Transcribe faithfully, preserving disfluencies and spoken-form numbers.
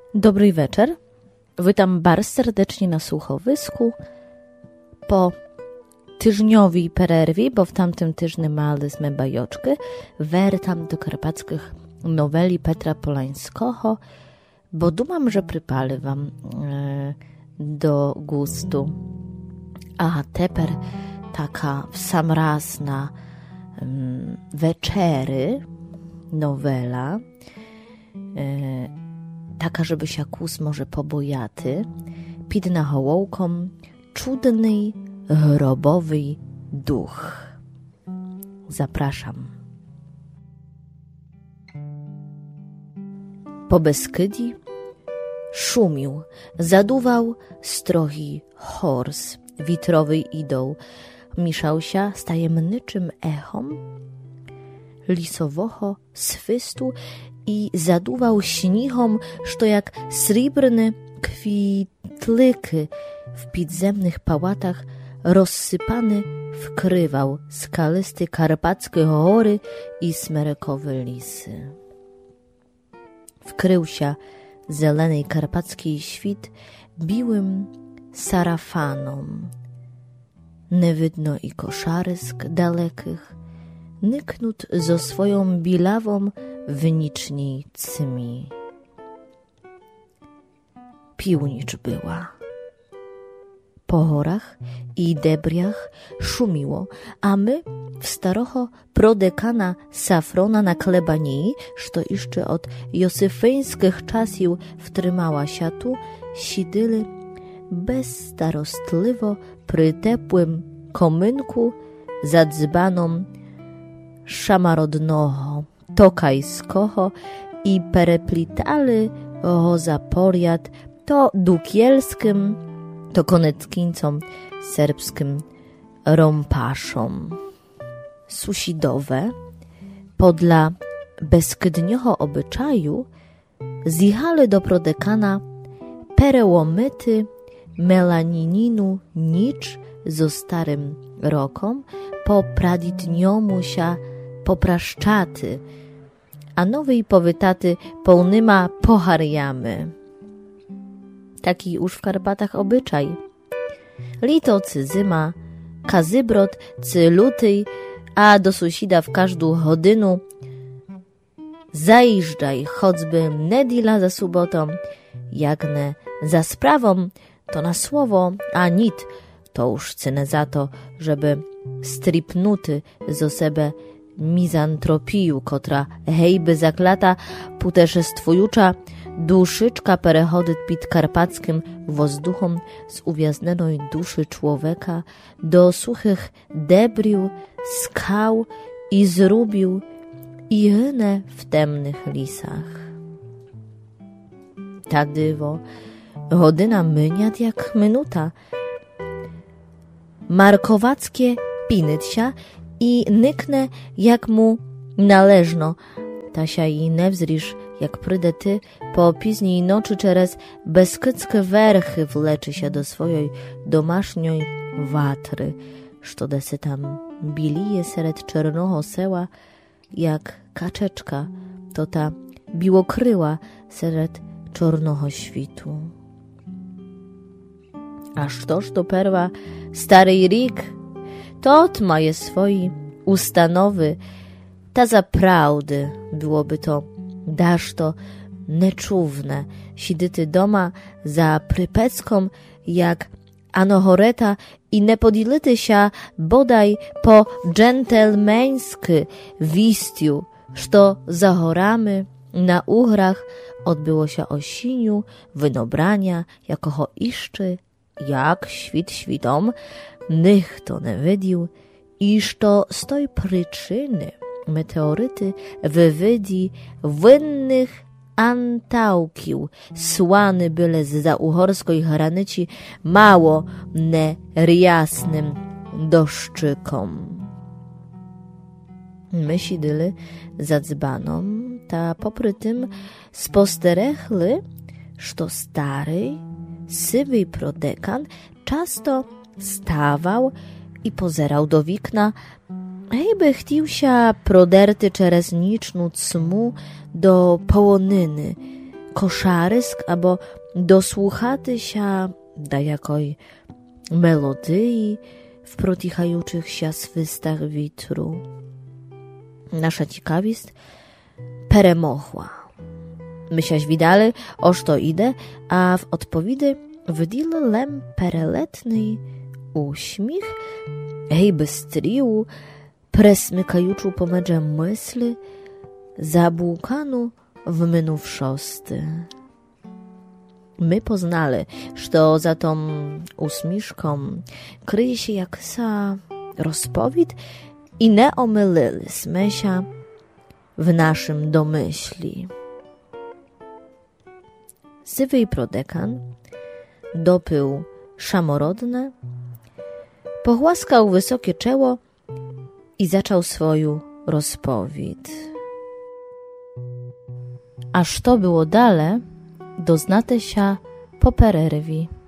Dobry wieczór. Witam bardzo serdecznie na słuchowisku. Po tyżniowej przerwie, bo w tamtym tyżniu maliśmy bajoczki, wracam do karpackich noweli Petra Polańskiego, bo dumam, że przypali wam e, do gustu. A teper taka w sam raz na um, wieczery nowela, e, taka, żeby się kus może pobojaty, pid na hołołką czudny, chorobowy duch. Zapraszam. Po Beskydii szumił, zaduwał strogi hors, witrowy idą, miszał się z tajemniczym echom lisowoho swystu i zaduwał śnichom, što jak srebrne kwitlyky w podziemnych pałatach rozsypany wkrywał skalisty karpackie hory i smerekowe lisy. Wkrył się zelenej karpackiej świt biłym sarafanom. Nie widno i koszarysk dalekich, nyknut zo swoją bilawą wyniczni cymi. Piłnicz była. Po horach i debriach szumiło, a my w starocho prodekana Safrona na klebanii, što jeszcze od josyfeńskich czasił wtrzymała się tu, sidyli bezstarostliwo przy tepłym komynku za dzbaną szamarodnoho, tokajskoho i pereplitali ho za poriad to dukielskim, to koneckińcom serbskim rompaszom. Susidowe, podla beskydnioho obyczaju, zjechali do prodekana perełomyty melanininu nicz zo starym rokom, po praditniomu się popraszczaty, a nowej powytaty pełnyma poharjamy. Taki już w Karpatach obyczaj. Lito cy zyma, kazybrod cy lutyj, a do sąsiada w każdą godynu zajeżdżaj, choćby nedila za sobotą, jak ne za sprawą, to na słowo, a nit, to już cynę za to, żeby stripnuty z osebę mizantropiju, kotra hejby zaklata, puteszestwujucza, duszyczka perechody pід karpackim wozduchom z uwiaznenej duszy człowieka do suchych debrił, skał i zrubił i hynę w temnych lisach. Ta dywo, godyna myniat jak minuta. Markowackie pinycia i nyknę jak mu należno. Tasia i nie wzrisz, jak prydę ty, po później nocy przez beskyckie werchy wleczy się do swojej domaszniej watry, što desy tam bilije seret czernoho seła, jak kaczeczka, to ta biłokryła seret czornoho świtu. Aż toż to perwa stary rik, tot ma je swoi ustanowy, ta zaprawdy byłoby to dasz to neczówne, sidyty doma za prypecką jak anochoreta i nie podility się bodaj po dżentelmeńsky wistiu, što za horamy na ugrach odbyło się osiniu, wynobrania, jako ho iszczy, jak świt świtom, nych to nie wydił, iż to z tej przyczyny meteoryty wywydzi winnych antałkił, słany byle zza uhorskiej granici mało nerjasnym doszczykom. My sidyli za dzbaną, ta popry tym sposterechli, što stary, sywy prodekan często stawał i pozerał do wikna, ejby chcił się proderty przez niczną cmu do połonyny, koszarysk, abo dosłuchaty się da jakoj melodii w protichajuчих się swystach witru. Nasza ciekawist peremochła. My się widali, oż to idę, a w odpowiedzi wydil lem pereletny uśmiech, hej bystriu, presmykajuczu pomedże myśli, zabłukanu w minówszosty. My poznali, że za tą uśmieszką kryje się jaksa rozpowiedź i nie omyliliśmy się w naszym domyśli. Sywy prodekan dopył szamorodne, pogłaskał wysokie czoło i zaczął swoją rozpowiedź. Aż to było dale, doznate się po pererwi.